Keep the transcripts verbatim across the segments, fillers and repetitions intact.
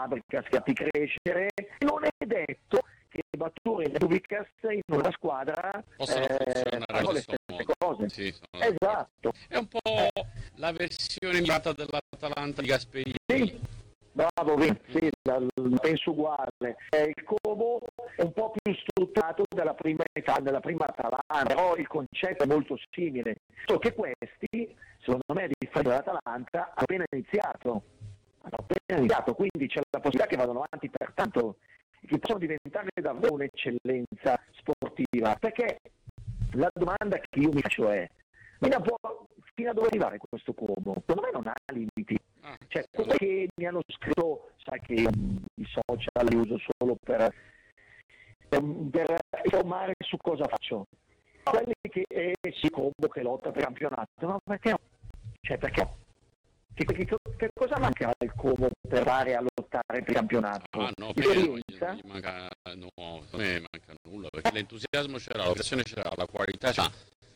Fabregas che fatti crescere, non è detto che Baturin e Dubicas in una squadra possono eh, funzionare fanno allo le stesso stesse modo. cose. Sì, sono Esatto. È un po' la versione mirata dell'Atalanta di Gasperini. Sì, bravo, Vin, sì, la- la penso uguale. Eh, il Como è un po' più strutturato della prima età, della prima Atalanta, però il concetto è molto simile. Solo che questi, secondo me, a differenza dell'Atalanta, hanno appena iniziato. Hanno appena iniziato, quindi c'è la possibilità che vadano avanti per tanto, che possono diventare davvero un'eccellenza sportiva. Perché la domanda che io mi faccio è, fino a, po- fino a dove arrivare questo Como? Secondo me non ha limiti. Ah, Cioè, sì, quello che mi hanno scritto, sai che mh, i social li uso solo per, per, per informare su cosa faccio. Quelli che è sì, Como che lotta per campionato, ma perché? Cioè, perché? Che, che, che, che cosa manca al Como per arrivare a lottare per campionato? Ah no, perché non gli, Esperienza? non gli manca, no, a me manca nulla, perché l'entusiasmo c'era, la pressione c'era, la qualità c'era,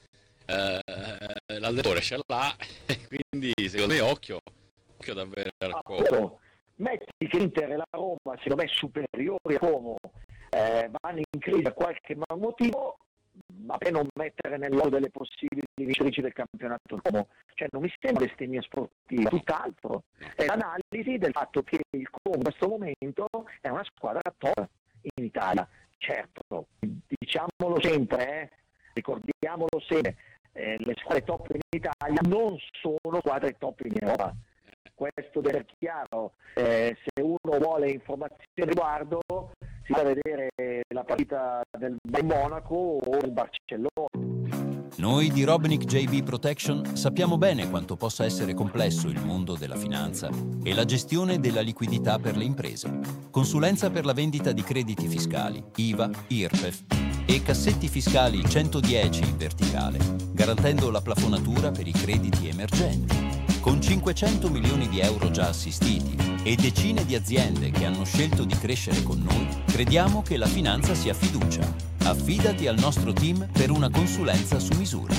eh, l'allenatore ce l'ha, e quindi secondo me occhio, occhio davvero al Como. Appunto, metti che l'Inter e la Roma, secondo me superiori a Como, eh, vanno in crisi per qualche motivo, ma per non mettere nell'oro delle possibili vincitrici del campionato Como. Cioè non mi sembra bestemmia sportiva, tutt'altro. È l'analisi del fatto che il Como in questo momento è una squadra top in Italia. Certo, diciamolo sempre, eh, ricordiamolo sempre, eh, le squadre top in Italia non sono squadre top in Europa. Questo deve essere chiaro. Eh, se uno vuole informazioni riguardo, si va a vedere la partita del Monaco o del Barcellona. Noi di Robinic J B Protection sappiamo bene quanto possa essere complesso il mondo della finanza e la gestione della liquidità per le imprese. Consulenza per la vendita di crediti fiscali, I V A, I R P E F e cassetti fiscali centodieci in verticale, garantendo la plafonatura per i crediti emergenti. Con cinquecento milioni di euro già assistiti e decine di aziende che hanno scelto di crescere con noi, crediamo che la finanza sia fiducia. Affidati al nostro team per una consulenza su misura.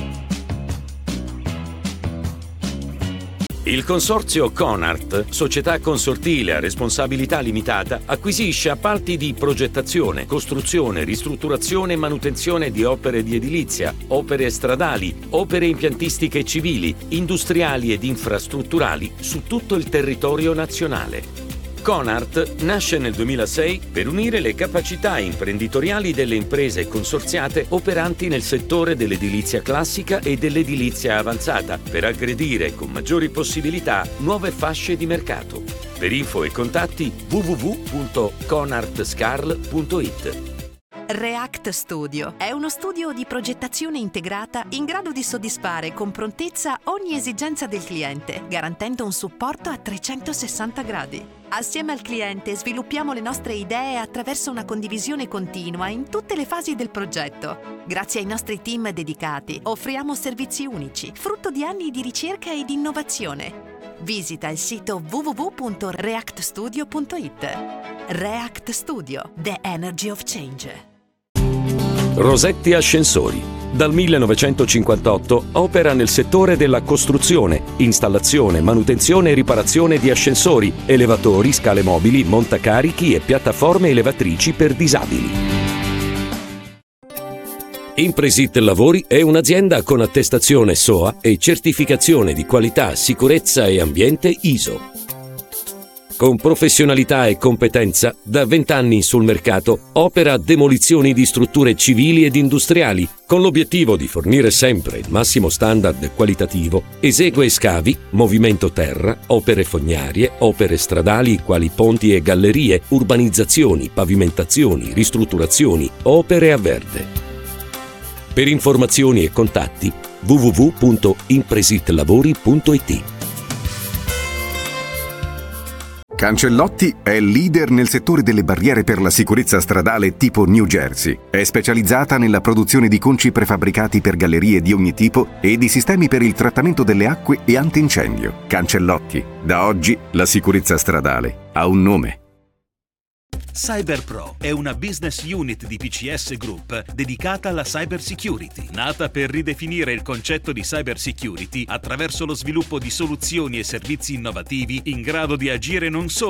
Il consorzio Conart, società consortile a responsabilità limitata, acquisisce appalti di progettazione, costruzione, ristrutturazione e manutenzione di opere di edilizia, opere stradali, opere impiantistiche civili, industriali ed infrastrutturali su tutto il territorio nazionale. Conart nasce nel duemilasei per unire le capacità imprenditoriali delle imprese consorziate operanti nel settore dell'edilizia classica e dell'edilizia avanzata per aggredire con maggiori possibilità nuove fasce di mercato. Per info e contatti w w w punto conartscarl punto it. React Studio è uno studio di progettazione integrata in grado di soddisfare con prontezza ogni esigenza del cliente, garantendo un supporto a trecentosessanta gradi. Assieme al cliente sviluppiamo le nostre idee attraverso una condivisione continua in tutte le fasi del progetto. Grazie ai nostri team dedicati offriamo servizi unici, frutto di anni di ricerca e di innovazione. Visita il sito w w w punto react studio punto it. React Studio, the energy of change. Rosetti Ascensori. Dal millenovecentocinquantotto opera nel settore della costruzione, installazione, manutenzione e riparazione di ascensori, elevatori, scale mobili, montacarichi e piattaforme elevatrici per disabili. Impresit Lavori è un'azienda con attestazione S O A e certificazione di qualità, sicurezza e ambiente I S O. Con professionalità e competenza, da vent'anni sul mercato, opera demolizioni di strutture civili ed industriali, con l'obiettivo di fornire sempre il massimo standard qualitativo, esegue scavi, movimento terra, opere fognarie, opere stradali quali ponti e gallerie, urbanizzazioni, pavimentazioni, ristrutturazioni, opere a verde. Per informazioni e contatti w w w punto impresitlavori punto it. Cancellotti è leader nel settore delle barriere per la sicurezza stradale tipo New Jersey. È specializzata nella produzione di conci prefabbricati per gallerie di ogni tipo e di sistemi per il trattamento delle acque e antincendio. Cancellotti. Da oggi la sicurezza stradale ha un nome. CyberPro è una business unit di P C S Group dedicata alla cyber security, nata per ridefinire il concetto di cyber security attraverso lo sviluppo di soluzioni e servizi innovativi in grado di agire non solo